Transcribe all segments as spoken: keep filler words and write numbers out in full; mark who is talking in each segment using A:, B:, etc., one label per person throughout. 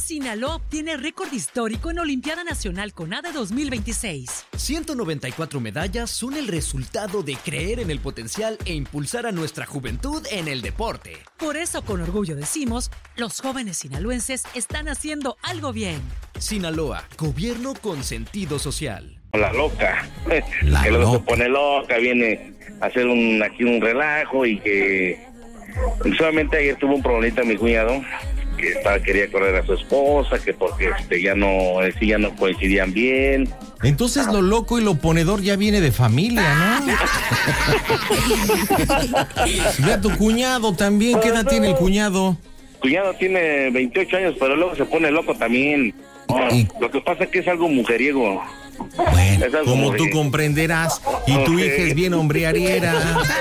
A: Sinaloa obtiene récord histórico en Olimpiada Nacional CONADE dos mil veintiséis.
B: ciento noventa y cuatro medallas son el resultado de creer en el potencial e impulsar a nuestra juventud en el deporte.
A: Por eso, con orgullo decimos, los jóvenes sinaloenses están haciendo algo bien.
B: Sinaloa, gobierno con sentido social.
C: La loca,
D: La
C: que luego
D: loca.
C: se pone loca, viene a hacer un aquí un relajo y que solamente ayer tuvo un problemita mi cuñado, que estaba, quería correr a su esposa, que porque este ya no, eh, sí, ya no coincidían bien.
D: Entonces lo loco y lo ponedor ya viene de familia, ¿no? Ya tu cuñado también, ¿qué edad tiene el cuñado?
C: Cuñado tiene veintiocho años, pero luego se pone loco también. No,
D: Y-
C: lo que pasa es que es algo mujeriego.
D: Bueno,
C: Es algo
D: como
C: muy-
D: tú comprenderás, y tu
C: Ok.
D: hija es bien hombreariera.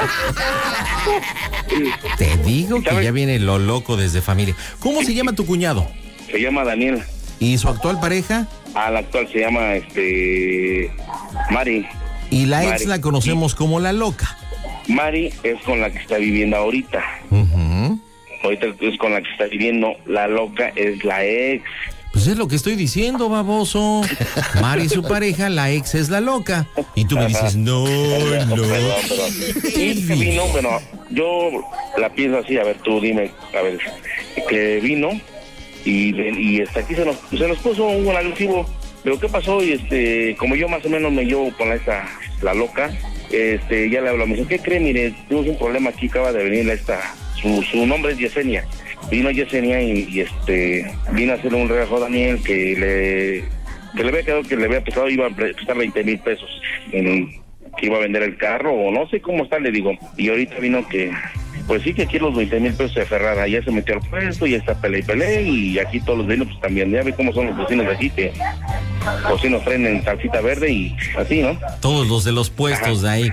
D: Te digo que
C: ¿Sabes?
D: ya viene lo loco desde familia. ¿Cómo se llama tu cuñado?
C: Se llama Daniel.
D: ¿Y su actual pareja?
C: A la actual se llama este Mari.
D: Y la ex
C: Mari.
D: la conocemos como la loca.
C: Mari es con la que está viviendo ahorita.
D: Ujú.
C: Ahorita es con la que está viviendo. La loca es la ex.
D: Pues es lo que estoy diciendo, baboso. Mari es su pareja, la ex es la loca. Y tú me dices, no,
C: Perdón,
D: no.
C: perdón. Y que vino, bueno, yo la pienso así, a ver, tú dime, a ver, que vino y, y hasta aquí se nos, se nos puso un agresivo. Pero ¿qué pasó? Y este, como yo más o menos me llevo con esta, la loca, este, ya le hablamos, ¿qué cree? Mire, tuvimos un problema aquí, acaba de venir esta, su, su nombre es Yesenia. Vino Yesenia y, y este, vino a hacer un relajo a Daniel que le, que le había quedado que le había pesado, iba a prestar veinte mil pesos en, que iba a vender el carro o no sé cómo está, le digo. Y ahorita vino que, pues sí que aquí los veinte mil pesos de Ferrara, ya se metió al puesto, ya está pele y pele, y aquí todos los vecinos pues también, ya ve cómo son los vecinos de aquí, que pues sí nos traen en salsita verde y así, ¿no?
D: Todos los de los puestos de ahí.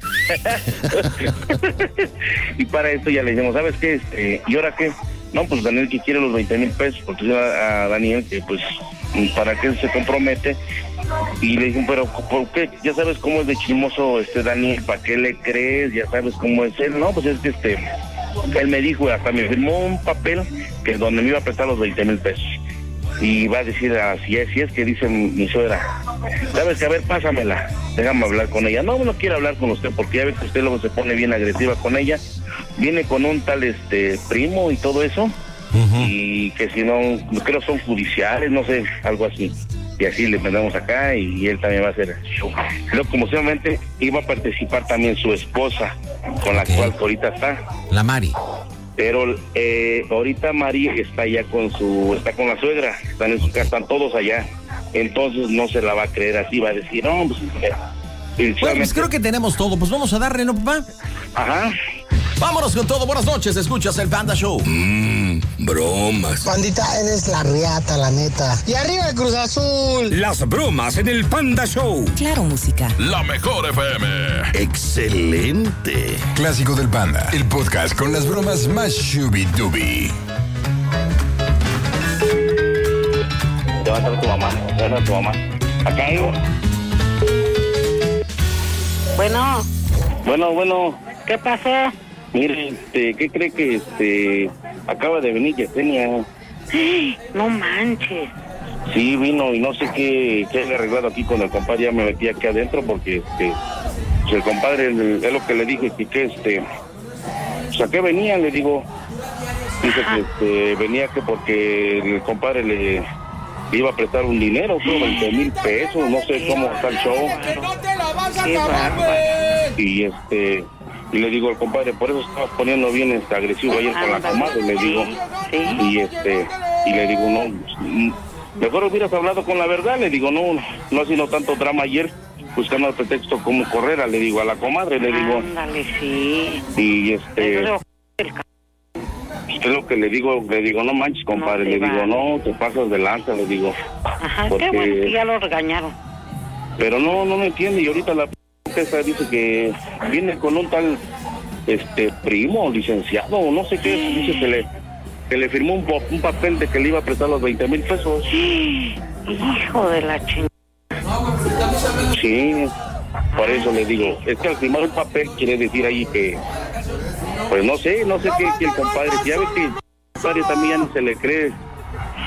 C: Y para esto ya le dijimos, ¿sabes qué? Este, ¿y ahora qué? No, pues Daniel que quiere los veinte mil pesos, porque yo a, a Daniel que pues, ¿para qué se compromete? Y le dije, pero ¿por qué? Ya sabes cómo es de chismoso este Daniel, ¿para qué le crees? Ya sabes cómo es él, ¿no? Pues es que este, él me dijo, hasta me firmó un papel que donde me iba a prestar los veinte mil pesos. Y va a decir, así es, si es que dice mi, mi suegra, ¿sabes que? A ver, pásamela, déjame hablar con ella. No, no quiero hablar con usted porque ya ve que usted luego se pone bien agresiva con ella. Viene con un tal este primo y todo eso,
D: Ujú.
C: y que si no, creo son judiciales, no sé, algo así. Y así le mandamos acá y él también va a hacer el show. Luego, como solamente iba a participar también su esposa, con la
D: Ok.
C: cual ahorita está.
D: La Mari.
C: Pero eh, ahorita Mari está allá con su, está con la suegra, están en su casa, están todos allá. Entonces no se la va a creer así, va a decir, no, pues... eh,
D: Bueno, pues creo que tenemos todo. Pues vamos a darle, ¿no, papá?
C: Ajá.
D: Vámonos con todo. Buenas noches. Escuchas el Panda Show.
E: Mmm, bromas.
F: Pandita, eres la riata, la neta. Y arriba el Cruz Azul.
E: Las bromas en el Panda Show.
A: Claro, música.
G: La mejor F M.
E: Excelente.
G: Clásico del Panda. El podcast con las bromas más shubi-dubi.
C: Levanta a tu mamá, levanta a tu mamá. Acá iba.
H: Bueno,
C: Bueno, bueno,
H: ¿qué pasó?
C: mire, este, ¿qué cree que este acaba de venir Yesenia?
H: No manches.
C: Sí, vino y no sé qué, qué le he arreglado aquí con el compadre, ya me metí aquí adentro porque este, pues el compadre, el- es lo que le dije, que, que este, pues a qué venía, le digo, dice que este, venía que porque el compadre le, le iba a prestar un dinero, creo veinte mil pesos, no sé cómo está el show,
H: Qué bárbaro.
C: y este, y le digo al compadre, por eso estabas poniendo bien este agresivo ayer con la
H: Ándale,
C: comadre, le digo,
H: sí, sí.
C: y este, y le digo, no, mm, mejor hubieras hablado con la verdad, le digo, no, no ha sido tanto drama ayer, buscando el pretexto como correr, le digo a la comadre, le digo,
H: Ándale, sí.
C: y este,
H: Pero el c-
C: es lo que le digo, le digo, no manches, compadre,
H: No
C: le
H: te
C: digo,
H: vale.
C: no, te pasas de lanza, le digo,
H: Ajá,
C: porque-
H: qué bueno que ya lo regañaron.
C: pero no, no me entiende, y ahorita la p esa dice que viene con un tal, este, primo, licenciado, o no sé qué, dice que le, que le firmó un, po- un papel de que le iba a prestar los veinte mil pesos.
H: Hijo de la chingada.
C: Sí, por eso le digo, es que al firmar un papel quiere decir ahí que, pues no sé, no sé qué, que el compadre, ya ve que el compadre también ya no se le cree,